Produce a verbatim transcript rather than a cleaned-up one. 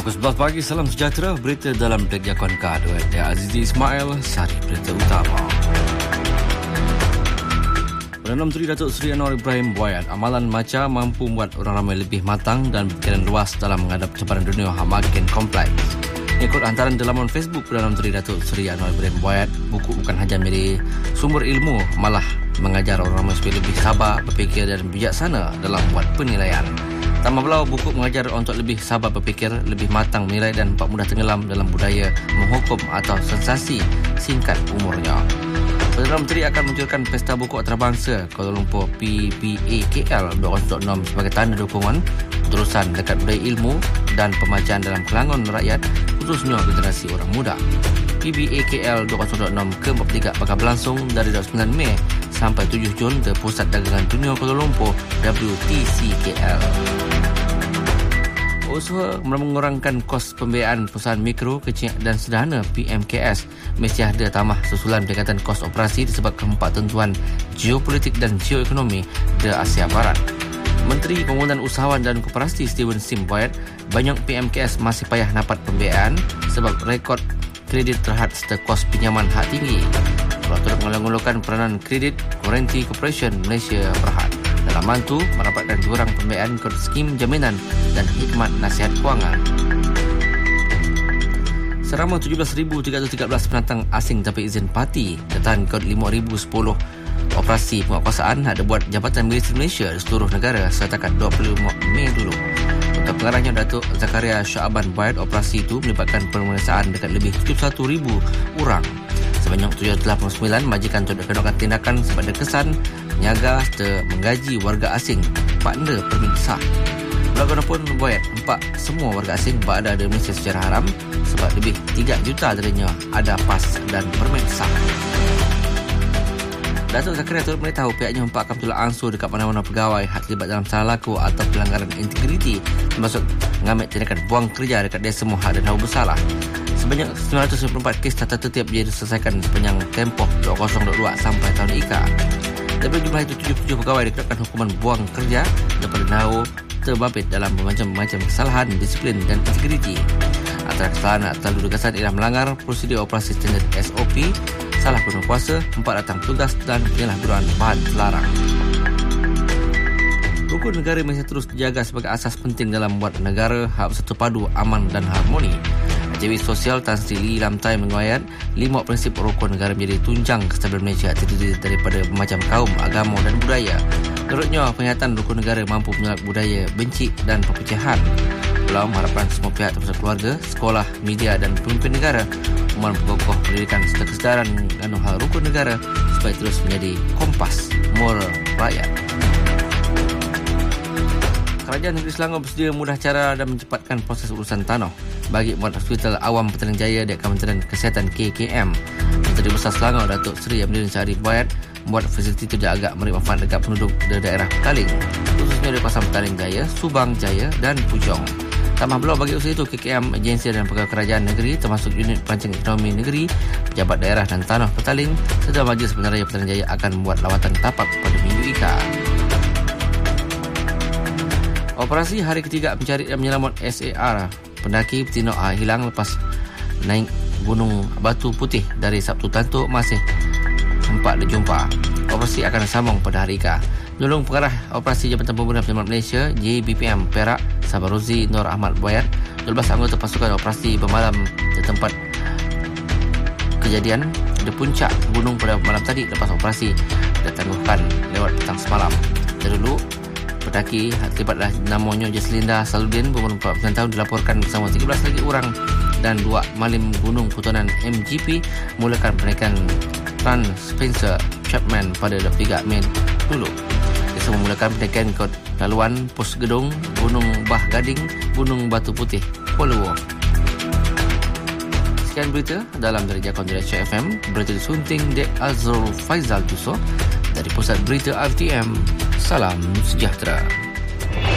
Pukul sebelas pagi, salam sejahtera. Berita dalam Dek Jakon K dua. Dia Azizi Ismail, sari berita utama. Perdana Menteri Datuk Seri Anwar Ibrahim buayat amalan maca mampu membuat orang ramai lebih matang dan berfikiran luas dalam menghadap cabaran dunia yang makin kompleks. Ikut hantaran di laman Facebook Perdana Menteri Datuk Seri Anwar Ibrahim buayat, buku bukan hanya menjadi sumber ilmu, malah mengajar orang ramai supaya lebih sabar, berfikir dan bijaksana dalam buat penilaian. Tambah belau, buku mengajar untuk lebih sabar berfikir, lebih matang menilai dan tak mudah tenggelam dalam budaya menghukum atau sensasi singkat umurnya. Perdana Menteri akan meluncurkan Pesta Buku Antarabangsa Kuala Lumpur P B A K L dua ribu dua puluh enam sebagai tanda dukungan terusan dekat budaya ilmu dan pembacaan dalam kalangan rakyat, khususnya generasi orang muda. P B A K L dua ribu dua puluh enam ke empat puluh tiga bakal berlangsung dari dua puluh sembilan Mei sampai tujuh Jun di Pusat Dagangan Dunia Kuala Lumpur W T C K L. Usaha mengurangkan kos pembiayaan perusahaan mikro, kecil dan sederhana P M K S mesti ada tamah susulan peningkatan kos operasi disebabkan empat tentuan geopolitik dan geoekonomi di Asia Barat. Menteri Pembangunan Usahawan dan Koperasi Steven Sim buayat banyak P M K S masih payah dapat pembiayaan sebab rekod kredit terhad serta kos pinjaman hak tinggi. Kalau turut mengelak-elakkan peranan kredit, Guarantee Corporation Malaysia Berhad dalam bantu mendapatkan jurang pembiayaan kod skim jaminan dan hikmat nasihat kewangan. Serama tujuh belas ribu tiga ratus tiga belas pendatang asing tanpa izin parti datahan kod lima ribu sepuluh operasi penguatkuasaan ada buat Jabatan Migrasi Malaysia di seluruh negara setakat dua puluh lima Mei dulu. Untuk pengarahnya Datuk Zakaria Syaban buat operasi itu melibatkan pemeriksaan dekat lebih tujuh puluh satu ribu orang. Sebanyak tujuh ratus lapan puluh sembilan majikan turut kenakan tindakan sebab ada kesan menyaga serta menggaji warga asing pakna permit sah. Belakang pun buat empat semua warga asing berada di Malaysia secara haram sebab lebih tiga juta darinya ada pas dan permit sah. Datuk Zakaria turut memberitahu pihaknya empat akan bertolak ansur dekat mana-mana pegawai hak terlibat dalam salah laku atau pelanggaran integriti termasuk mengambil tindakan buang kerja dekat dia semua hak dan tahu bersalah. Sebanyak sembilan ratus sembilan puluh empat kes tata tertib ia diselesaikan sepanjang tempoh dua ribu dua puluh dua sampai tahun Ika. Daripada jumlah itu, tujuh puluh tujuh pegawai dikenakan hukuman buang kerja daripada tahu terbabit dalam bermacam-macam kesalahan disiplin dan integriti. Antara kesalahan atau dugaan ialah melanggar prosedur operasi standard S O P, salah guna kuasa, empat datang tugas dan penyalahgunaan bahan terlarang. Rukun negara masih terus dijaga sebagai asas penting dalam membuat negara hak bersatu padu, aman dan harmoni. Aktivis sosial Tan Sri Lee Lam Tai menguayat lima prinsip rukun negara menjadi tunjang kestabilan Malaysia terdiri daripada bermacam kaum, agama dan budaya. Menurutnya, penghayatan rukun negara mampu menolak budaya benci dan perpecahan. Beliau mengharapkan semua pihak termasuk keluarga, sekolah, media dan pemimpin negara memperkokoh pendidikan serta kesedaran dengan hal rukun negara supaya terus menjadi kompas moral rakyat. Kerajaan Negeri Selangor bersedia mudah cara dan mencepatkan proses urusan tanah bagi membuat Hospital Awam Petaling Jaya di Kementerian Kesihatan K K M. Menteri Besar Selangor Datuk Seri Amdin Syarif buayat membuat fasiliti itu dia agak memberi manfaat dekat penduduk di daerah Petaling, khususnya di kawasan Petaling Jaya, Subang Jaya dan Pujong. Tambah belau bagi usaha itu, K K M, agensi dan pegawai kerajaan negeri termasuk unit perancang ekonomi negeri, pejabat daerah dan tanah Petaling serta Majlis Bandaraya Petaling Jaya akan membuat lawatan tapak pada minggu Ika. Operasi hari ketiga pencarian dan menyelamat S A R pendaki bertindak hilang lepas naik Gunung Batu Putih dari Sabtu Tantuk masih sempat dijumpa. Operasi akan sambung pada hari Ika. Menolong pengarah operasi Jabatan Pembunuhan Penyelamat Malaysia J B P M Perak Sabaruzi Nur Ahmad buayat dua belas anggota pasukan operasi bermalam di tempat kejadian di puncak gunung pada malam tadi lepas operasi ditangguhkan lewat petang semalam. Dahulu pendaki terlibatlah namanya Jaslinda Saludin berumur empat puluh sembilan tahun dilaporkan bersama tiga belas lagi orang dan dua malim gunung putunan M G P mulakan penaikan Trans Spencer Chapman pada dua puluh tiga Mei dulu. Dia semua memulakan penaikan kod laluan Pos Gedung, Gunung Bah Gading, Gunung Batu Putih, Poluwo. Sekian berita dalam Derja Konjurasi F M. Berita disunting Dek Azrul Faizal Tuso dari Pusat Berita R T M. Salam sejahtera.